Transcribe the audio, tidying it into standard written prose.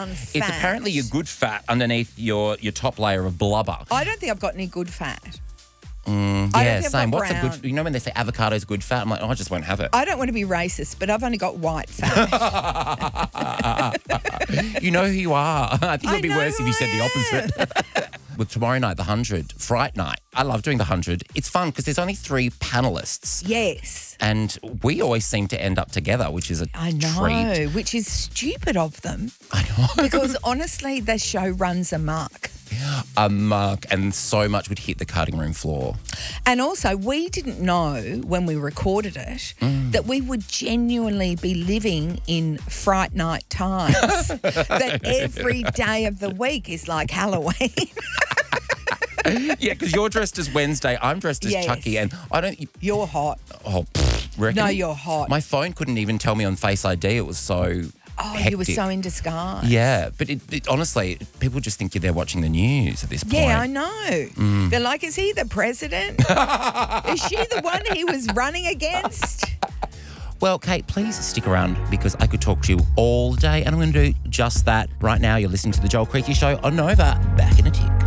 brown fat. It's apparently your good fat underneath your top layer of blubber. I don't think I've got any good fat. Yeah, think I've same. got What's a brown. good? You know when they say avocado's good fat? I'm like, I just won't have it. I don't want to be racist, but I've only got white fat. You know who you are. I think it would be know worse if who you said the I opposite. With tomorrow night, the 100, Fright Night. I love doing the 100. It's fun because there's only 3 panellists. Yes. And we always seem to end up together, which is a I know, treat. which is stupid of them. I know. Because honestly, the show runs amok. A mark, and so much would hit the cutting room floor. And also, we didn't know when we recorded it that we would genuinely be living in Fright Night times. That every day of the week is like Halloween. Yeah, because you're dressed as Wednesday, I'm dressed as Yes. Chucky, and I don't. You're hot. Oh, reckon? No, you're hot. My phone couldn't even tell me on Face ID. It was so. Oh, hectic. you were so in disguise. Yeah, but it honestly, people just think you're there watching the news at this point. Yeah, I know. They're like, is he the president? Is she the one he was running against? Well, Kate, please stick around because I could talk to you all day, and I'm going to do just that right now. You're listening to The Joel Creaky Show on Nova. Back in a tick.